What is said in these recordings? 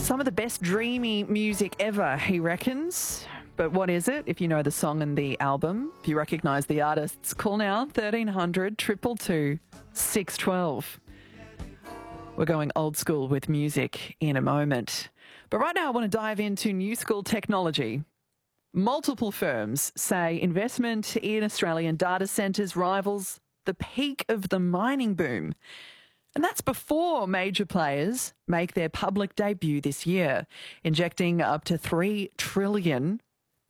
Some of the best dreamy music ever, he reckons. But what is it? If you know the song and the album, if you recognise the artists, call now 1300 222 612. We're going old school with music in a moment. But right now I want to dive into new school technology. Multiple firms say investment in Australian data centres rivals the peak of the mining boom. And that's before major players make their public debut this year, injecting up to $3 trillion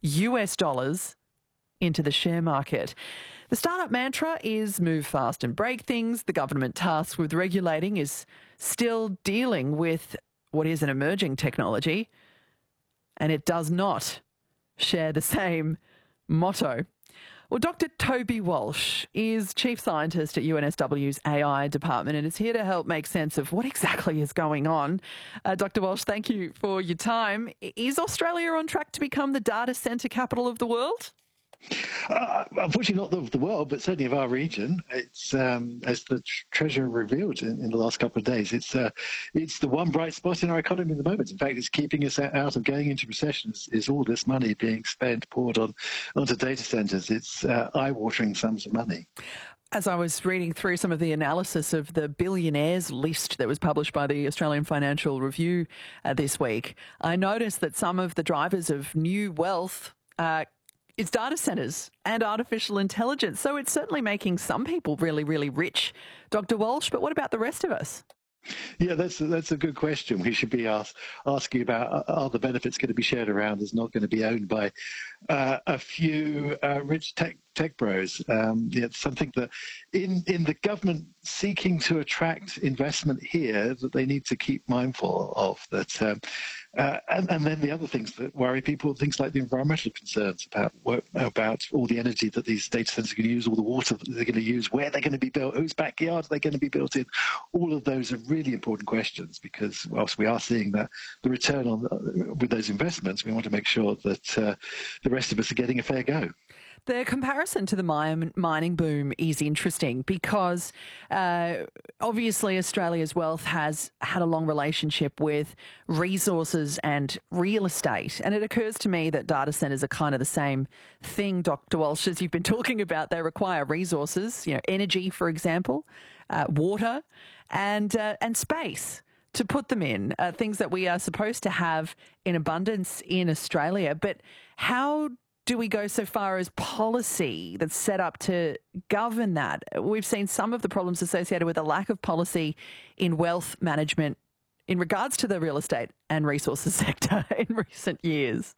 into the share market. The startup mantra is move fast and break things. The government tasked with regulating is still dealing with what is an emerging technology, and it does not share the same motto. Well, Dr. Toby Walsh is Chief Scientist at UNSW's AI department and is here to help make sense of what exactly is going on. Dr. Walsh, thank you for your time. Is Australia on track to become the data centre capital of the world? Unfortunately, not of the world, but certainly of our region. It's as the Treasurer revealed in the last couple of days. It's the one bright spot in our economy at the moment. In fact, it's keeping us out of going into recession. Is all this money being poured onto data centres? It's eye-watering sums of money. As I was reading through some of the analysis of the billionaires list that was published by the Australian Financial Review this week, I noticed that some of the drivers of new wealth is data centres and artificial intelligence. So it's certainly making some people really, really rich, Dr. Walsh. But what about the rest of us? Yeah, that's a good question. We should be asking about, are the benefits going to be shared around as not going to be owned by a few rich tech bros? It's something that in the government seeking to attract investment here that they need to keep mindful of. That and then the other things that worry people, things like the environmental concerns about all the energy that these data centers are going to use, all the water that they're going to use, where they're going to be built, whose backyard are they going to be built in. All of those are really important questions because whilst we are seeing that the return with those investments, we want to make sure that the rest of us are getting a fair go. The comparison to the mining boom is interesting because obviously Australia's wealth has had a long relationship with resources and real estate. And it occurs to me that data centres are kind of the same thing, Dr. Walsh, as you've been talking about. They require resources, energy, for example, water and space to put them in, things that we are supposed to have in abundance in Australia. But how do we go so far as policy that's set up to govern that? We've seen some of the problems associated with a lack of policy in wealth management in regards to the real estate and resources sector in recent years.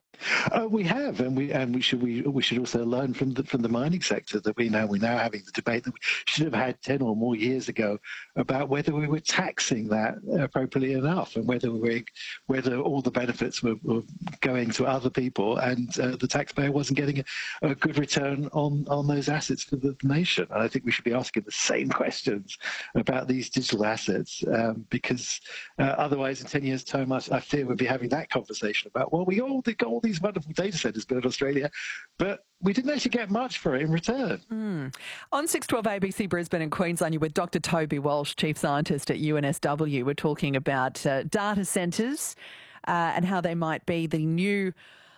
We have, and we should also learn from the mining sector that we're now having the debate that we should have had 10 or more years ago about whether we were taxing that appropriately enough, and whether all the benefits were going to other people, and the taxpayer wasn't getting a good return on those assets for the nation. And I think we should be asking the same questions about these digital assets, because otherwise, in 10 years' time, I fear we'll be having that conversation about, well, we all got all these wonderful data centres built in Australia, but we didn't actually get much for it in return. On 612 ABC Brisbane and Queensland, you're with Dr. Toby Walsh, Chief Scientist at UNSW. We're talking about data centres and how they might be the new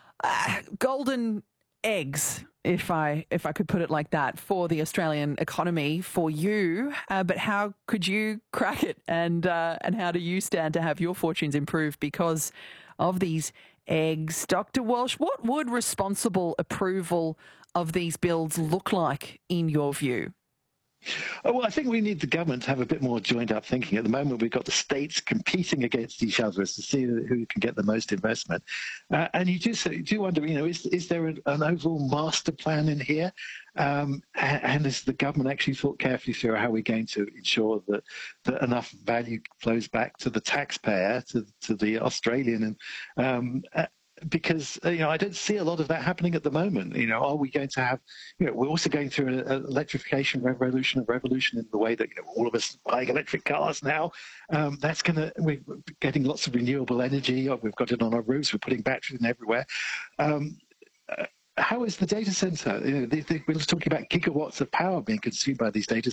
golden eggs, if I could put it like that, for the Australian economy, for you. But how could you crack it, and how do you stand to have your fortunes improved because of these eggs? Dr. Walsh, what would responsible approval of these builds look like in your view? Well, I think we need the government to have a bit more joined-up thinking. At the moment, we've got the states competing against each other as to see who can get the most investment. And you do wonder, is there an overall master plan in here? And has the government actually thought carefully through how we're going to ensure that enough value flows back to the taxpayer, to the Australian, and because I don't see a lot of that happening at the moment. Are we going to have? We're also going through an electrification revolution in the way that all of us buying electric cars now. We're getting lots of renewable energy. We've got it on our roofs. We're putting batteries in everywhere. How is the data center? We're just talking about gigawatts of power being consumed by these data